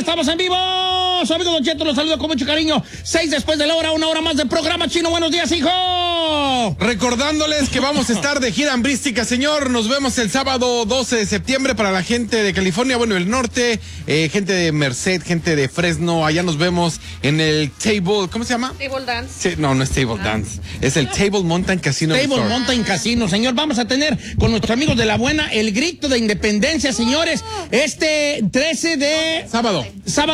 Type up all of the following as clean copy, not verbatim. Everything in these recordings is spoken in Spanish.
estamos en vivo. Su amigo Don Cheto los saludo con mucho cariño. 6 después de la hora, 1 hora más de programa chino. Buenos días, hijo. Recordándoles que vamos a estar de gira hambrística, señor. Nos vemos el sábado 12 de septiembre para la gente de California, bueno, el norte, gente de Merced, gente de Fresno. Allá nos vemos en el Table, ¿cómo se llama? Table Dance. Sí, no es Table Dance. Es el Table Mountain Casino Table Resort. Mountain Casino, señor. Vamos a tener con nuestros amigos de La Buena el grito de independencia, señores. Este 13 de... Sábado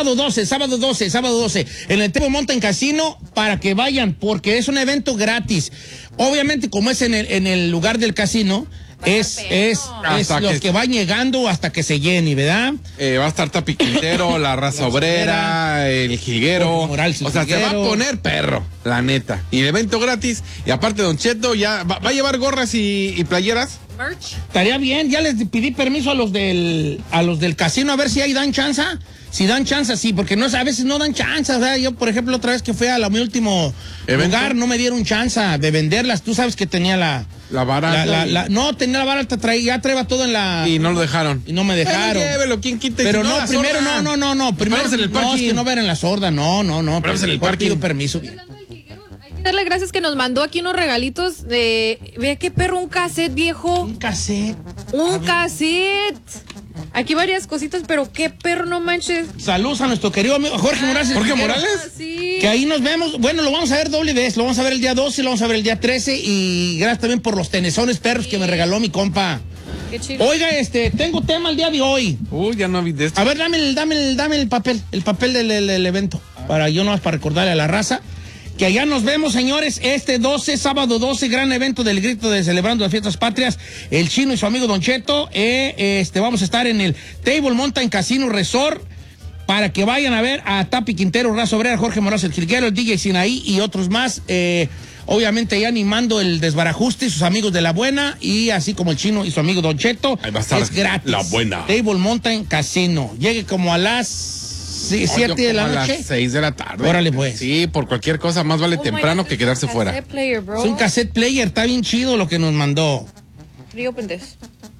12, en el Table Mountain Casino, para que vayan, porque es un evento gratis. Obviamente, como es en el lugar del casino, es los que van llegando hasta que se llene, ¿verdad? Va a estar Tapi Quintero, la raza obrera, el jilguero. Morales, el o sea, jilguero. se va a poner perro, la neta. Y el evento gratis. Y aparte, Don Cheto ya va a llevar gorras y playeras. Merch. Estaría bien, ya les pedí permiso a los del casino a ver si ahí dan chance. Si dan chance, sí, porque no, a veces no dan chance, ¿verdad? Yo, por ejemplo, otra vez que fui a mi último lugar, no me dieron chance de venderlas. Tú sabes que tenía la vara. no, tenía la vara, ya traía todo en la... Y no lo dejaron. Y no me dejaron. Pero llévelo, ¿quién quita? Pero Si no, primero, sorda. no. Primero Vamos en el no, es parking. que no ver en la sorda, no. Vamos en el parking. Pido permiso. Hay que darle gracias que nos mandó aquí unos regalitos de... Vea qué perro, un cassette, viejo. Un cassette. Un cassette. Aquí varias cositas, pero qué perro, no manches. Saludos a nuestro querido amigo Jorge Morales. ¿Jorge Figueroa. Morales? Sí. Que ahí nos vemos. Bueno, lo vamos a ver doble vez. Lo vamos a ver el día 12, lo vamos a ver el día 13. Y gracias también por los tenezones perros que me regaló mi compa. Qué chido. Oiga, tengo tema el día de hoy. Uy, ya no vi de esto. A ver, dame el papel del evento. Para recordarle a la raza. Que allá nos vemos, señores, sábado 12, gran evento del grito de Celebrando las Fiestas Patrias, el Chino y su amigo Don Cheto. Vamos a estar en el Table Mountain Casino Resort para que vayan a ver a Tapi Quintero, Raza Obrera, Jorge Morales, el Jilguero, el DJ Sinaí y otros más. Obviamente ahí animando el desbarajuste, sus amigos de La Buena, y así como el Chino y su amigo Don Cheto. Ahí va a estar es gratis. La Buena. Table Mountain Casino. Llegue como a las 7 de la noche. A las 6 de la tarde. Órale, pues. Sí, por cualquier cosa más vale Oh temprano my God, que quedarse cassette fuera. Player, bro. Es un cassette player, está bien chido lo que nos mandó. Reopen this.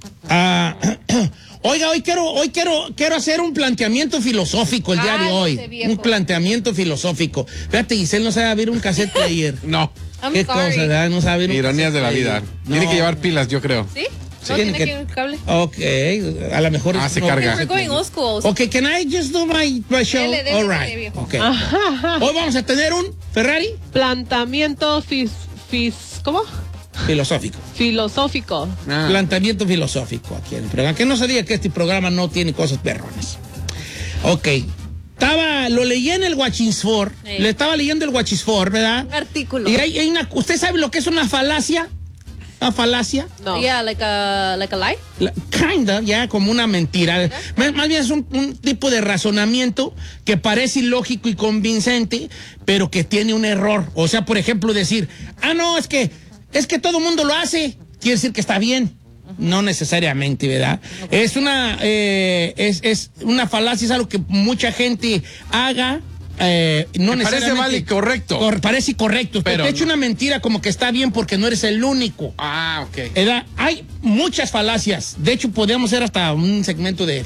Oiga, hoy quiero hacer un planteamiento filosófico el día de hoy. Ese viejo. Un planteamiento filosófico. Fíjate, Giselle no sabe abrir un cassette player. No, I'm Qué sorry. cosa, ¿verdad? No sabe abrir un ironías de la cassette vida. player. Tiene No. que llevar pilas, yo creo. ¿Sí? No Tiene tiene que- aquí un cable. Ok, a lo mejor... Se carga. We're going old school. Ok, can I just do my show? Dele, All dele, right. viejo. Okay. Hoy vamos a tener un Ferrari Planteamiento ¿cómo? filosófico. Filosófico. Ah. Planteamiento filosófico aquí en el programa. Que no se diga que este programa no tiene cosas perronas. Ok. Lo leí en el Watchisfor. Sí. Le estaba leyendo el Watchisfor, ¿verdad? Un artículo. Y hay una... ¿Usted sabe lo que es una falacia? ¿Una falacia? No. Yeah, like a lie. Kinda, ya, como una mentira. Más bien es un tipo de razonamiento que parece ilógico y convincente, pero que tiene un error. O sea, por ejemplo, decir, no, es que todo el mundo lo hace, quiere decir que está bien. No necesariamente, ¿verdad? Es una falacia, es algo que mucha gente haga. No Me parece necesariamente válido, correcto. Parece correcto, pero Pero te echa una mentira como que está bien porque no eres el único. Ah, ok. ¿Verdad? Hay muchas falacias. De hecho, podríamos hacer hasta un segmento de